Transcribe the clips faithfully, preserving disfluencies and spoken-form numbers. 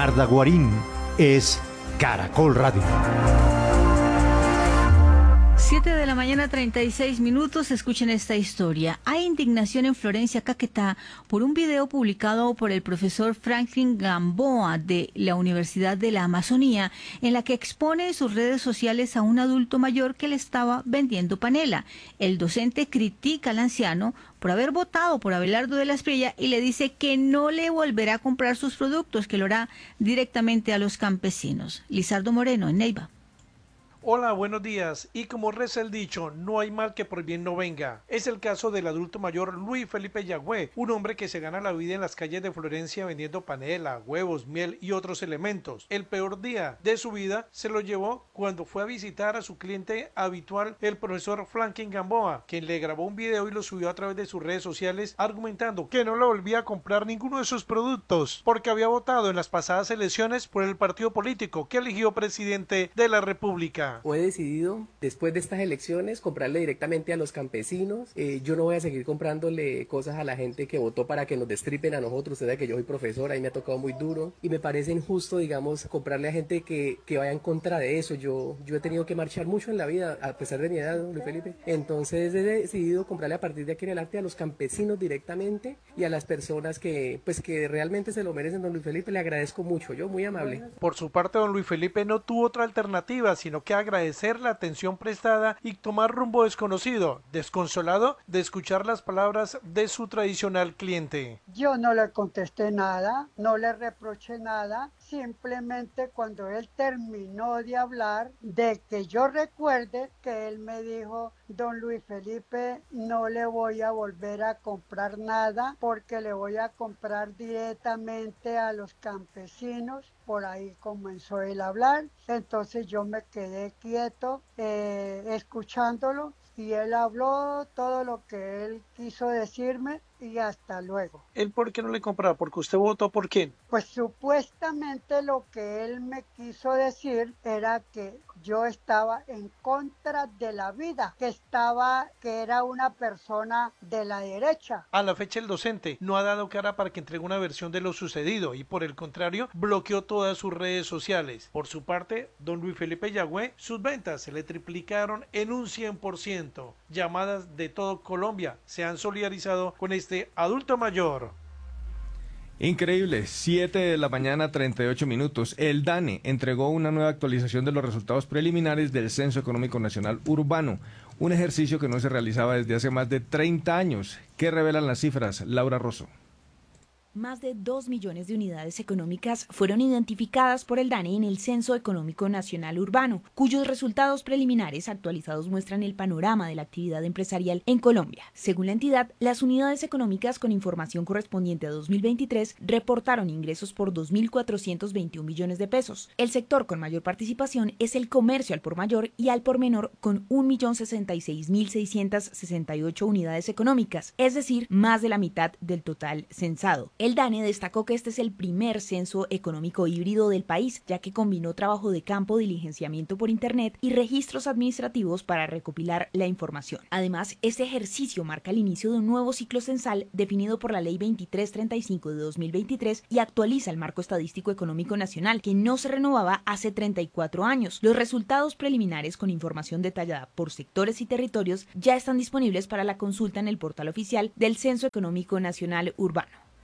Ardaguarín es Caracol Radio. siete de la mañana, treinta y seis minutos. Escuchen esta historia. Hay indignación en Florencia, Caquetá, por un video publicado por el profesor Franklin Gamboa de la Universidad de la Amazonía, en la que expone en sus redes sociales a un adulto mayor que le estaba vendiendo panela. El docente critica al anciano por haber votado por Abelardo de la Espriella y le dice que no le volverá a comprar sus productos, que lo hará directamente a los campesinos. Lizardo Moreno, en Neiva. Hola, buenos días. Y como reza el dicho, no hay mal que por bien no venga. Es el caso del adulto mayor Luis Felipe Yagüe, un hombre que se gana la vida en las calles de Florencia vendiendo panela, huevos, miel y otros elementos. El peor día de su vida se lo llevó cuando fue a visitar a su cliente habitual, el profesor Franklin Gamboa, quien le grabó un video y lo subió a través de sus redes sociales argumentando que no le volvía a comprar ninguno de sus productos porque había votado en las pasadas elecciones por el partido político que eligió presidente de la República. He decidido, después de estas elecciones, comprarle directamente a los campesinos. Eh, yo no voy a seguir comprándole cosas a la gente que votó para que nos destripen a nosotros. Usted sabe que yo soy profesor, ahí me ha tocado muy duro. Y me parece injusto, digamos, comprarle a gente que, que vaya en contra de eso. Yo, yo he tenido que marchar mucho en la vida, a pesar de mi edad, Luis Felipe. Entonces he decidido comprarle a partir de aquí en adelante a los campesinos directamente y a las personas que, pues, que realmente se lo merecen, don Luis Felipe. Le agradezco mucho, yo muy amable. Por su parte, don Luis Felipe no tuvo otra alternativa, sino que agradecer la atención prestada y tomar rumbo desconocido, desconsolado de escuchar las palabras de su tradicional cliente. Yo no le contesté nada, no le reproché nada, simplemente cuando él terminó de hablar, de que yo recuerde que él me dijo: don Luis Felipe, no le voy a volver a comprar nada porque le voy a comprar directamente a los campesinos. Por ahí comenzó él a hablar, entonces yo me quedé quieto eh, escuchándolo y él habló todo lo que él quiso decirme y hasta luego. ¿Él por qué no le compraba? ¿Porque usted votó por quién? Pues supuestamente lo que él me quiso decir era que yo estaba en contra de la vida, que estaba, que era una persona de la derecha. A la fecha el docente no ha dado cara para que entregue una versión de lo sucedido y por el contrario bloqueó todas sus redes sociales. Por su parte, don Luis Felipe Yagüe, sus ventas se le triplicaron en un cien por ciento. Llamadas de todo Colombia se han solidarizado con este adulto mayor. Increíble, siete de la mañana, treinta y ocho minutos. El DANE entregó una nueva actualización de los resultados preliminares del Censo Económico Nacional Urbano, un ejercicio que no se realizaba desde hace más de treinta años. ¿Qué revelan las cifras? Laura Rosso. Más de dos millones de unidades económicas fueron identificadas por el DANE en el Censo Económico Nacional Urbano, cuyos resultados preliminares actualizados muestran el panorama de la actividad empresarial en Colombia. Según la entidad, las unidades económicas con información correspondiente a dos mil veintitrés reportaron ingresos por dos mil cuatrocientos veintiún millones de pesos. El sector con mayor participación es el comercio al por mayor y al por menor con un millón sesenta y seis mil seiscientos sesenta y ocho unidades económicas, es decir, más de la mitad del total censado. El DANE destacó que este es el primer censo económico híbrido del país, ya que combinó trabajo de campo, diligenciamiento por Internet y registros administrativos para recopilar la información. Además, este ejercicio marca el inicio de un nuevo ciclo censal definido por la Ley veintitrés treinta y cinco de dos mil veintitrés y actualiza el marco estadístico económico nacional, que no se renovaba hace treinta y cuatro años. Los resultados preliminares con información detallada por sectores y territorios ya están disponibles para la consulta en el portal oficial del Censo Económico Nacional Urbano.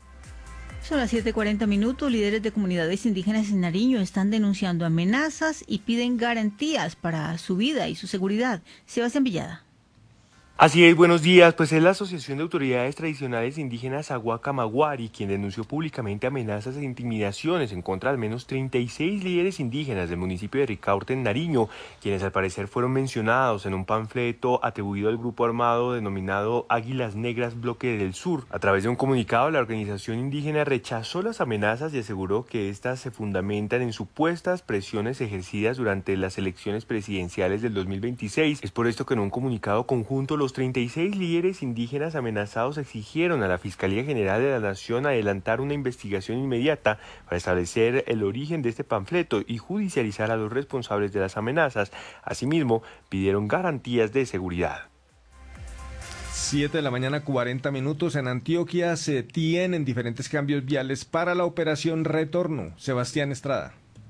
Son las siete cuarenta minutos. Líderes de comunidades indígenas en Nariño están denunciando amenazas y piden garantías para su vida y su seguridad. Sebastián Villada. Así es, buenos días. Pues es la Asociación de Autoridades Tradicionales Indígenas Aguacamaguari quien denunció públicamente amenazas e intimidaciones en contra de al menos treinta y seis líderes indígenas del municipio de Ricaurte, en Nariño, quienes al parecer fueron mencionados en un panfleto atribuido al grupo armado denominado Águilas Negras Bloque del Sur. A través de un comunicado, la organización indígena rechazó las amenazas y aseguró que estas se fundamentan en supuestas presiones ejercidas durante las elecciones presidenciales del dos mil veintiséis. Es por esto que en un comunicado conjunto los Los treinta y seis líderes indígenas amenazados exigieron a la Fiscalía General de la Nación adelantar una investigación inmediata para establecer el origen de este panfleto y judicializar a los responsables de las amenazas. Asimismo, pidieron garantías de seguridad. siete de la mañana, cuarenta minutos. En Antioquia se tienen diferentes cambios viales para la operación Retorno. Sebastián Estrada.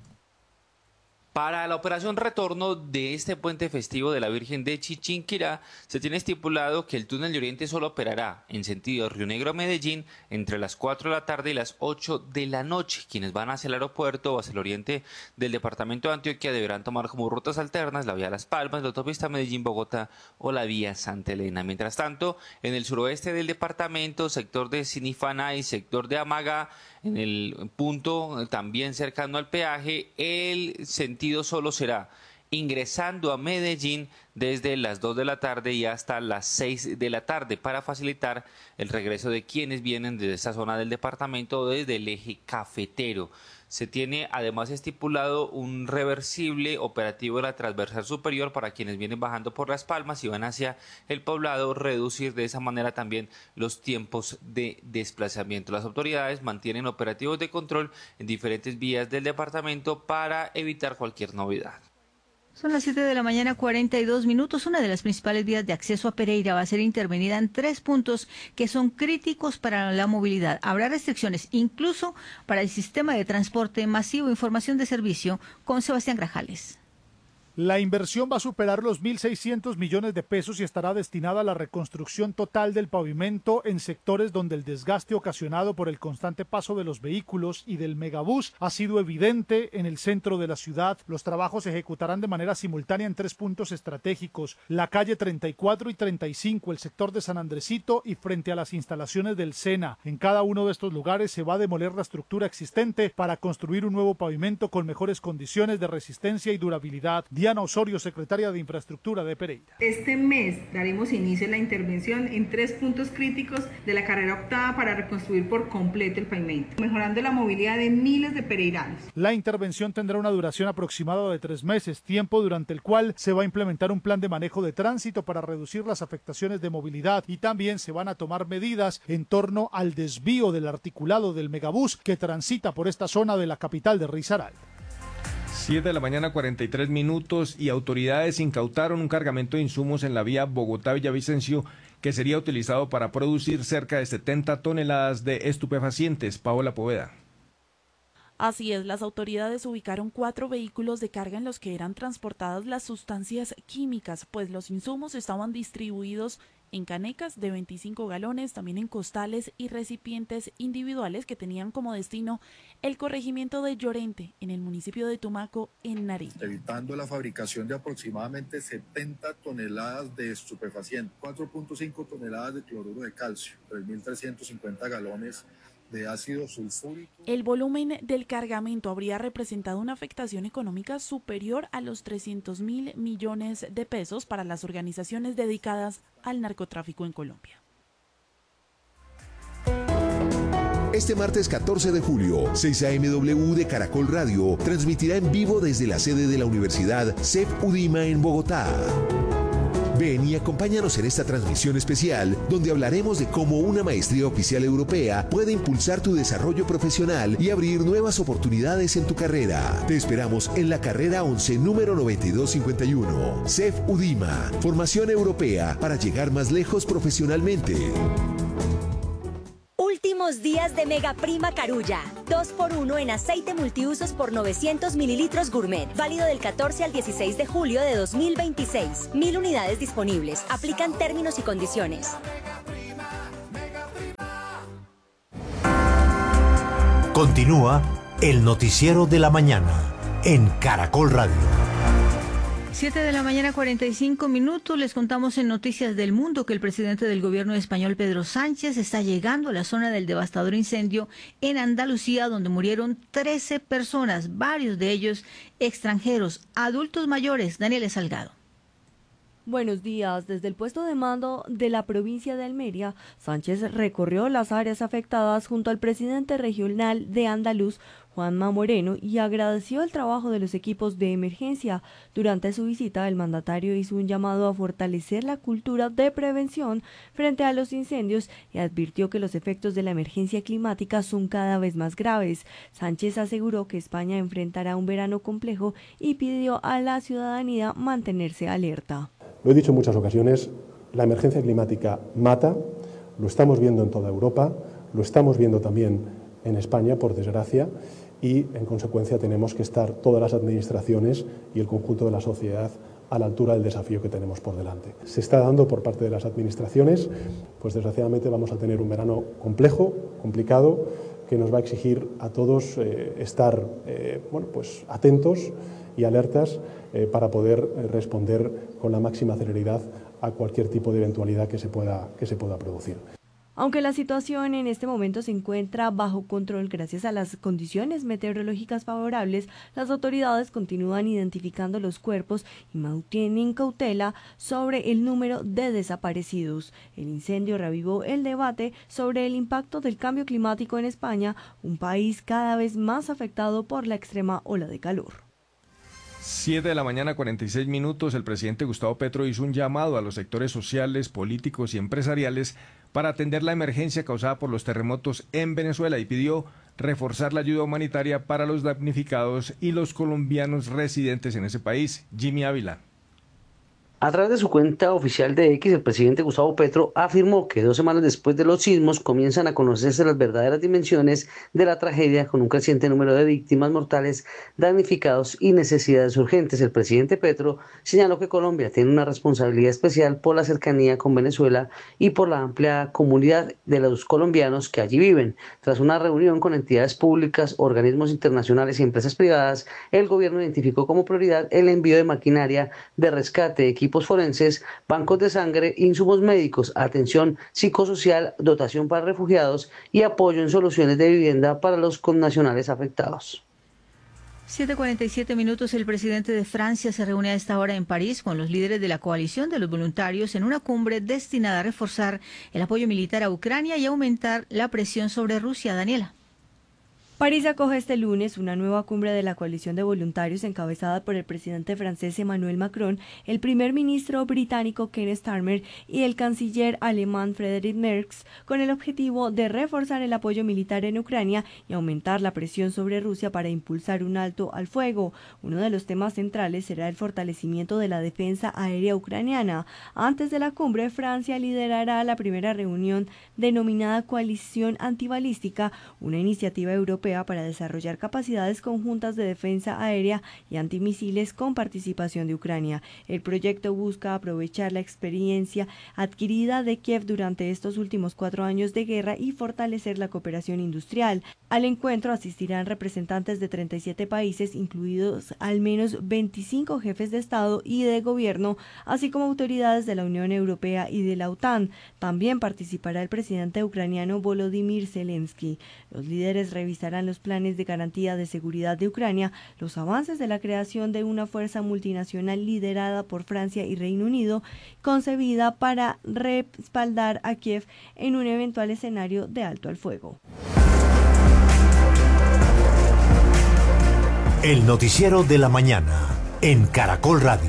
Para la operación retorno de este puente festivo de la Virgen de Chichinquirá, se tiene estipulado que el túnel de Oriente solo operará en sentido Río Negro a Medellín entre las cuatro de la tarde y las ocho de la noche. Quienes van hacia el aeropuerto o hacia el oriente del departamento de Antioquia deberán tomar como rutas alternas la vía Las Palmas, la autopista Medellín-Bogotá o la vía Santa Elena. Mientras tanto, en el suroeste del departamento, sector de Sinifaná y sector de Amagá, en el punto también cercano al peaje, el sentido solo será ingresando a Medellín desde las dos de la tarde y hasta las seis de la tarde para facilitar el regreso de quienes vienen desde esa zona del departamento o desde el eje cafetero. Se tiene además estipulado un reversible operativo de la transversal superior para quienes vienen bajando por Las Palmas y van hacia el poblado, reducir de esa manera también los tiempos de desplazamiento. Las autoridades mantienen operativos de control en diferentes vías del departamento para evitar cualquier novedad. Son las siete de la mañana, cuarenta y dos minutos. Una de las principales vías de acceso a Pereira va a ser intervenida en tres puntos que son críticos para la movilidad. Habrá restricciones incluso para el sistema de transporte masivo. Información de servicio con Sebastián Grajales. La inversión va a superar los mil seiscientos millones de pesos y estará destinada a la reconstrucción total del pavimento en sectores donde el desgaste ocasionado por el constante paso de los vehículos y del megabús ha sido evidente en el centro de la ciudad. Los trabajos se ejecutarán de manera simultánea en tres puntos estratégicos: la calle treinta y cuatro y treinta y cinco, el sector de San Andresito y frente a las instalaciones del SENA. En cada uno de estos lugares se va a demoler la estructura existente para construir un nuevo pavimento con mejores condiciones de resistencia y durabilidad. Diana Osorio, secretaria de Infraestructura de Pereira. Este mes daremos inicio a la intervención en tres puntos críticos de la carrera octava para reconstruir por completo el pavimento, mejorando la movilidad de miles de pereiranos. La intervención tendrá una duración aproximada de tres meses, tiempo durante el cual se va a implementar un plan de manejo de tránsito para reducir las afectaciones de movilidad y también se van a tomar medidas en torno al desvío del articulado del megabús que transita por esta zona de la capital de Risaralda. siete de la mañana, cuarenta y tres minutos, y autoridades incautaron un cargamento de insumos en la vía Bogotá-Villavicencio que sería utilizado para producir cerca de setenta toneladas de estupefacientes. Paola Poveda. Así es, las autoridades ubicaron cuatro vehículos de carga en los que eran transportadas las sustancias químicas, pues los insumos estaban distribuidos en canecas de veinticinco galones, también en costales y recipientes individuales que tenían como destino el corregimiento de Llorente, en el municipio de Tumaco, en Nariño. Evitando la fabricación de aproximadamente setenta toneladas de estupefacientes, cuatro punto cinco toneladas de cloruro de calcio, tres mil trescientos cincuenta galones de ácido sulfúrico. El volumen del cargamento habría representado una afectación económica superior a los trescientos mil millones de pesos para las organizaciones dedicadas al narcotráfico en Colombia. Este martes catorce de julio, seis a eme doble u de Caracol Radio transmitirá en vivo desde la sede de la Universidad C E F UDIMA en Bogotá. Ven y acompáñanos en esta transmisión especial donde hablaremos de cómo una maestría oficial europea puede impulsar tu desarrollo profesional y abrir nuevas oportunidades en tu carrera. Te esperamos en la carrera once, número noventa y dos cincuenta y uno. C E F UDIMA, formación europea para llegar más lejos profesionalmente. Últimos días de Mega Prima Carulla. dos por uno en aceite multiusos por novecientos mililitros gourmet. Válido del catorce al dieciséis de julio de dos mil veintiséis. Mil unidades disponibles. Aplican términos y condiciones. Continúa el noticiero de la mañana en Caracol Radio. siete de la mañana, cuarenta y cinco minutos. Les contamos en Noticias del Mundo que el presidente del gobierno español, Pedro Sánchez, está llegando a la zona del devastador incendio en Andalucía, donde murieron trece personas, varios de ellos extranjeros, adultos mayores. Daniela Salgado. Buenos días. Desde el puesto de mando de la provincia de Almería, Sánchez recorrió las áreas afectadas junto al presidente regional de Andaluz, Juanma Moreno, y agradeció el trabajo de los equipos de emergencia. Durante su visita, el mandatario hizo un llamado a fortalecer la cultura de prevención frente a los incendios y advirtió que los efectos de la emergencia climática son cada vez más graves. Sánchez aseguró que España enfrentará un verano complejo y pidió a la ciudadanía mantenerse alerta. Lo he dicho en muchas ocasiones, La emergencia climática mata, lo estamos viendo en toda Europa, lo estamos viendo también en España, por desgracia, y en consecuencia tenemos que estar todas las administraciones y el conjunto de la sociedad a la altura del desafío que tenemos por delante. Se está dando por parte de las administraciones, pues desgraciadamente vamos a tener un verano complejo, complicado, que nos va a exigir a todos eh, estar eh, bueno, pues atentos y alertas eh, para poder eh, responder con la máxima celeridad a cualquier tipo de eventualidad que se pueda, que se pueda producir. Aunque la situación en este momento se encuentra bajo control gracias a las condiciones meteorológicas favorables, las autoridades continúan identificando los cuerpos y mantienen cautela sobre el número de desaparecidos. El incendio reavivó el debate sobre el impacto del cambio climático en España, un país cada vez más afectado por la extrema ola de calor. siete de la mañana, cuarenta y seis minutos, el presidente Gustavo Petro hizo un llamado a los sectores sociales, políticos y empresariales para atender la emergencia causada por los terremotos en Venezuela y pidió reforzar la ayuda humanitaria para los damnificados y los colombianos residentes en ese país. Jimmy Ávila. A través de su cuenta oficial de X, el presidente Gustavo Petro afirmó que dos semanas después de los sismos comienzan a conocerse las verdaderas dimensiones de la tragedia, con un creciente número de víctimas mortales, damnificados y necesidades urgentes. El presidente Petro señaló que Colombia tiene una responsabilidad especial por la cercanía con Venezuela y por la amplia comunidad de los colombianos que allí viven. Tras una reunión con entidades públicas, organismos internacionales y empresas privadas, el gobierno identificó como prioridad el envío de maquinaria de rescate, equipos forenses, bancos de sangre, insumos médicos, atención psicosocial, dotación para refugiados y apoyo en soluciones de vivienda para los connacionales afectados. siete cuarenta y siete minutos, el presidente de Francia se reúne a esta hora en París con los líderes de la coalición de los voluntarios en una cumbre destinada a reforzar el apoyo militar a Ucrania y aumentar la presión sobre Rusia. Daniela. París acoge este lunes una nueva cumbre de la coalición de voluntarios encabezada por el presidente francés Emmanuel Macron, el primer ministro británico Keir Starmer y el canciller alemán Friedrich Merz, con el objetivo de reforzar el apoyo militar en Ucrania y aumentar la presión sobre Rusia para impulsar un alto al fuego. Uno de los temas centrales será el fortalecimiento de la defensa aérea ucraniana. Antes de la cumbre, Francia liderará la primera reunión denominada Coalición Antibalística, una iniciativa europea para desarrollar capacidades conjuntas de defensa aérea y antimisiles con participación de Ucrania. El proyecto busca aprovechar la experiencia adquirida de Kiev durante estos últimos cuatro años de guerra y fortalecer la cooperación industrial. Al encuentro asistirán representantes de treinta y siete países, incluidos al menos veinticinco jefes de Estado y de Gobierno, así como autoridades de la Unión Europea y de la OTAN. También participará el presidente ucraniano Volodymyr Zelensky. Los líderes revisarán los planes de garantía de seguridad de Ucrania, los avances de la creación de una fuerza multinacional liderada por Francia y Reino Unido, concebida para respaldar a Kiev en un eventual escenario de alto al fuego. El noticiero de la mañana en Caracol Radio.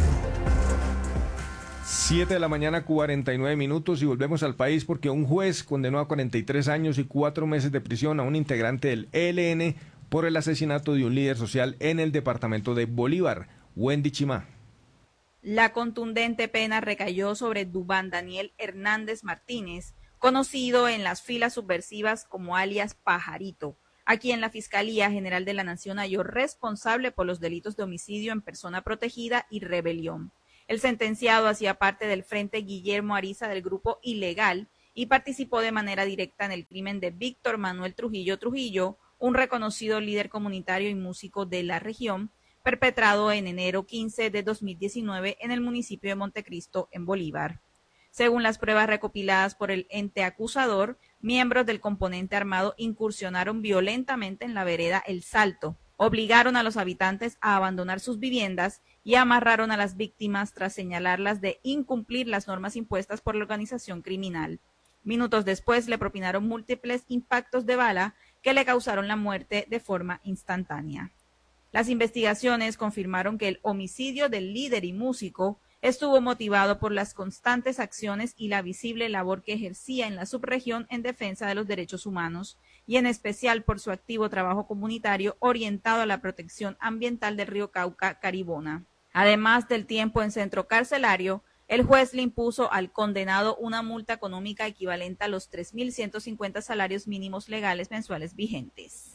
siete de la mañana, cuarenta y nueve minutos, y volvemos al país porque un juez condenó a cuarenta y tres años y cuatro meses de prisión a un integrante del E L N por el asesinato de un líder social en el departamento de Bolívar. Wendy Chimá. La contundente pena recayó sobre Duván Daniel Hernández Martínez, conocido en las filas subversivas como alias Pajarito, a quien la Fiscalía General de la Nación halló responsable por los delitos de homicidio en persona protegida y rebelión. El sentenciado hacía parte del Frente Guillermo Ariza del Grupo Ilegal y participó de manera directa en el crimen de Víctor Manuel Trujillo Trujillo, un reconocido líder comunitario y músico de la región, perpetrado en enero quince de dos mil diecinueve en el municipio de Montecristo, en Bolívar. Según las pruebas recopiladas por el ente acusador, miembros del componente armado incursionaron violentamente en la vereda El Salto, obligaron a los habitantes a abandonar sus viviendas y amarraron a las víctimas tras señalarlas de incumplir las normas impuestas por la organización criminal. Minutos después le propinaron múltiples impactos de bala que le causaron la muerte de forma instantánea. Las investigaciones confirmaron que el homicidio del líder y músico estuvo motivado por las constantes acciones y la visible labor que ejercía en la subregión en defensa de los derechos humanos, y en especial por su activo trabajo comunitario orientado a la protección ambiental del río Cauca Caribona. Además del tiempo en centro carcelario, El juez le impuso al condenado una multa económica equivalente a los tres mil ciento cincuenta salarios mínimos legales mensuales vigentes.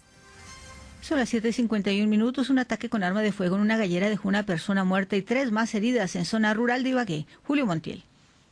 Son las siete y cincuenta y un minutos. Un ataque con arma de fuego en una gallera dejó una persona muerta y tres más heridas en zona rural de Ibagué. Julio Montiel.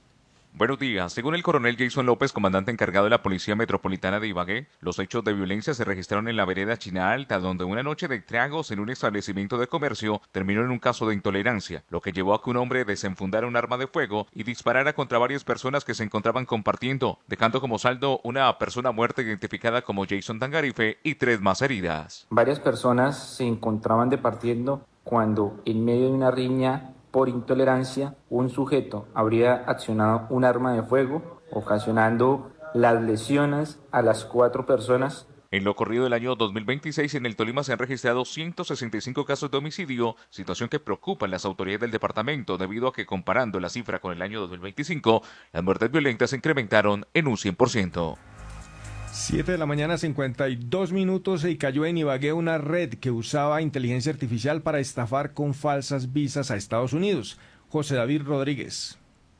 Buenos días. Según el coronel Jason López, comandante encargado de la Policía Metropolitana de Ibagué, los hechos de violencia se registraron en la vereda China Alta, donde una noche de tragos en un establecimiento de comercio terminó en un caso de intolerancia, lo que llevó a que un hombre desenfundara un arma de fuego y disparara contra varias personas que se encontraban compartiendo, dejando como saldo una persona muerta identificada como Jason Tangarife y tres más heridas. Varias personas se encontraban departiendo cuando, en medio de una riña por intolerancia, un sujeto habría accionado un arma de fuego, ocasionando las lesiones a las cuatro personas. En lo corrido del año dos mil veintiséis, en el Tolima se han registrado ciento sesenta y cinco casos de homicidio, situación que preocupa a las autoridades del departamento debido a que, comparando la cifra con el año dos mil veinticinco, las muertes violentas se incrementaron en un cien por ciento. siete de la mañana, cincuenta y dos minutos, y cayó en Ibagué una red que usaba inteligencia artificial para estafar con falsas visas a Estados Unidos. José David Rodríguez.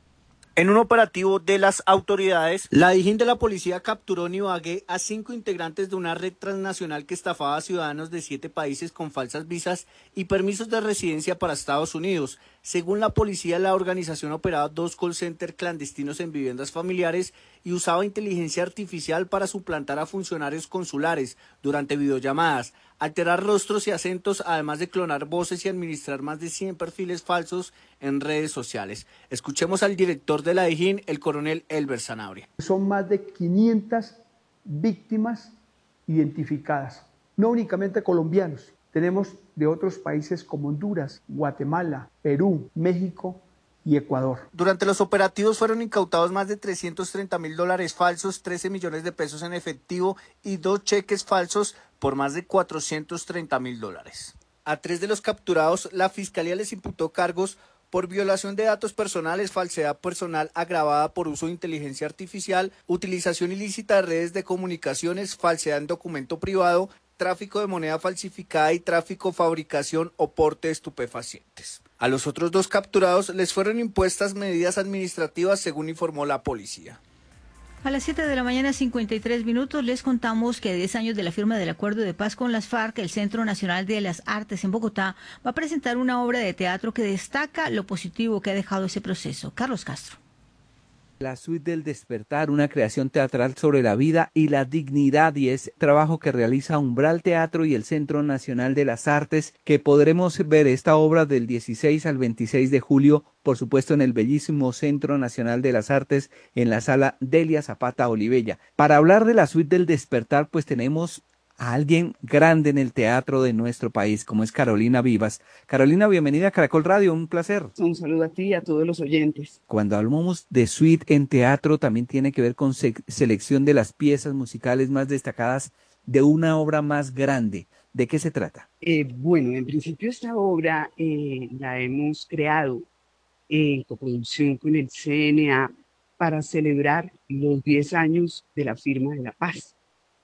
En un operativo de las autoridades, la Dijín de la policía capturó en Ibagué a cinco integrantes de una red transnacional que estafaba a ciudadanos de siete países con falsas visas y permisos de residencia para Estados Unidos. Según la policía, la organización operaba dos call centers clandestinos en viviendas familiares y usaba inteligencia artificial para suplantar a funcionarios consulares durante videollamadas, alterar rostros y acentos, además de clonar voces y administrar más de cien perfiles falsos en redes sociales. Escuchemos al director de la Dijín, el coronel Elber Zanabria. Son más de quinientas víctimas identificadas, no únicamente colombianos. Tenemos de otros países como Honduras, Guatemala, Perú, México y Ecuador. Durante los operativos fueron incautados más de trescientos treinta mil dólares falsos, trece millones de pesos en efectivo y dos cheques falsos por más de cuatrocientos treinta mil dólares. A tres de los capturados, la Fiscalía les imputó cargos por violación de datos personales, falsedad personal agravada por uso de inteligencia artificial, utilización ilícita de redes de comunicaciones, falsedad en documento privado, tráfico de moneda falsificada y tráfico, fabricación o porte de estupefacientes. A los otros dos capturados les fueron impuestas medidas administrativas, según informó la policía. A las siete de la mañana, cincuenta y tres minutos, les contamos que a diez años de la firma del acuerdo de paz con las FARC, el Centro Nacional de las Artes en Bogotá va a presentar una obra de teatro que destaca lo positivo que ha dejado ese proceso. Carlos Castro. La Suite del Despertar, una creación teatral sobre la vida y la dignidad, y es trabajo que realiza Umbral Teatro y el Centro Nacional de las Artes, que podremos ver esta obra del dieciséis al veintiséis de julio, por supuesto en el bellísimo Centro Nacional de las Artes, en la sala Delia Zapata Olivella. Para hablar de la Suite del Despertar, pues tenemos a alguien grande en el teatro de nuestro país, como es Carolina Vivas. Carolina, bienvenida a Caracol Radio, un placer. Un saludo a ti y a todos los oyentes. Cuando hablamos de suite en teatro, también tiene que ver con se- selección de las piezas musicales más destacadas de una obra más grande. ¿De qué se trata? Eh, bueno, en principio esta obra eh, la hemos creado en coproducción con el C N A para celebrar los diez años de la firma de la paz.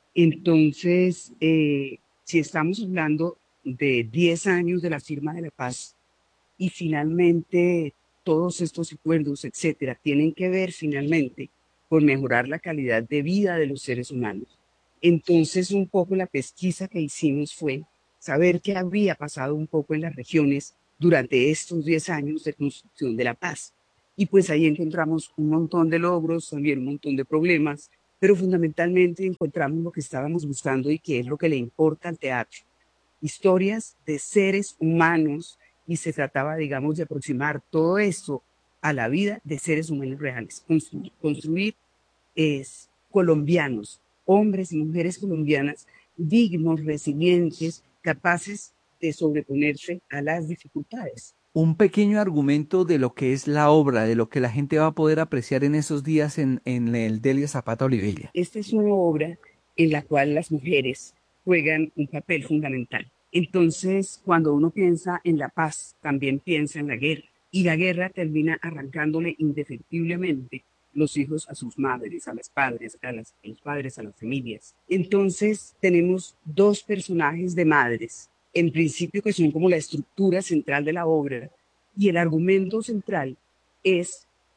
Entonces, eh, si estamos hablando de diez años de la firma de la paz y finalmente todos estos acuerdos, etcétera, tienen que ver finalmente con mejorar la calidad de vida de los seres humanos. Entonces, un poco la pesquisa que hicimos fue saber qué había pasado un poco en las regiones durante estos diez años de construcción de la paz. Y pues ahí encontramos un montón de logros, también un montón de problemas, pero fundamentalmente encontramos lo que estábamos buscando y que es lo que le importa al teatro. Historias de seres humanos, y se trataba, digamos, de aproximar todo esto a la vida de seres humanos reales. Construir, construir es colombianos, hombres y mujeres colombianas dignos, resilientes, capaces de sobreponerse a las dificultades. Un pequeño argumento de lo que es la obra, de lo que la gente va a poder apreciar en esos días en, en el Delia Zapata Olivella. Esta es una obra en la cual las mujeres juegan un papel fundamental. Entonces, cuando uno piensa en la paz, también piensa en la guerra. Y la guerra termina arrancándole indefectiblemente los hijos a sus madres, a los padres, a, las, a los padres, a las familias. Entonces, tenemos dos personajes de madres, en principio que son como la estructura central de la obra, y el argumento central es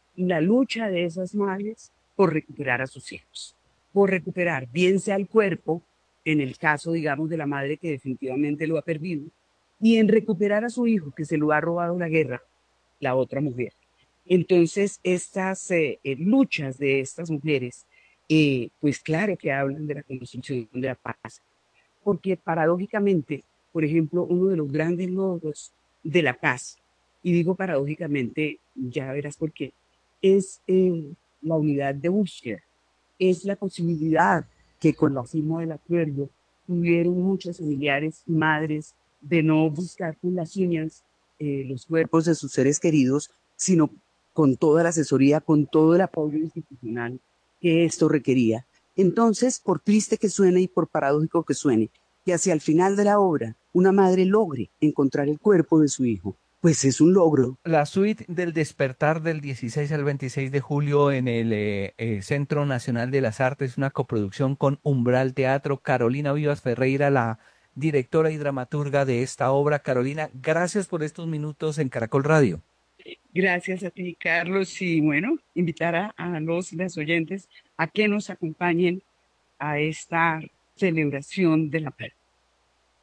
la lucha de esas madres por recuperar a sus hijos, por recuperar, bien sea el cuerpo, en el caso, digamos, de la madre que definitivamente lo ha perdido, y en recuperar a su hijo que se lo ha robado la guerra, la otra mujer. Entonces, estas eh, eh, luchas de estas mujeres, eh, pues claro que hablan de la construcción de la paz, porque paradójicamente, por ejemplo, uno de los grandes logros de la paz, y digo paradójicamente, ya verás por qué, es eh, la unidad de búsqueda, es la posibilidad que con la firma del acuerdo tuvieron muchos familiares y madres de no buscar con las uñas eh, los cuerpos de sus seres queridos, sino con toda la asesoría, con todo el apoyo institucional que esto requería. Entonces, por triste que suene y por paradójico que suene, que hacia el final de la obra una madre logre encontrar el cuerpo de su hijo, pues es un logro. La suite del despertar del dieciséis al veintiséis de julio en el eh, eh, Centro Nacional de las Artes, una coproducción con Umbral Teatro. Carolina Vivas Ferreira, la directora y dramaturga de esta obra. Carolina, gracias por estos minutos en Caracol Radio. Gracias a ti, Carlos, y bueno, invitar a, a los las oyentes a que nos acompañen a esta celebración de la paz.